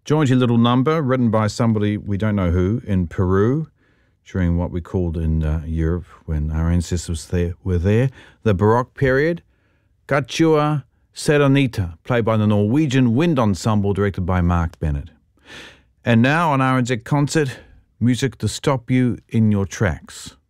Jaunty little number written by somebody we don't know who in Peru during what we called in Europe when our ancestors were there. The Baroque period. Cachua Serenita, played by the Norwegian Wind Ensemble, directed by Mark Bennett. And now on RNZ Concert, music to stop you in your tracks.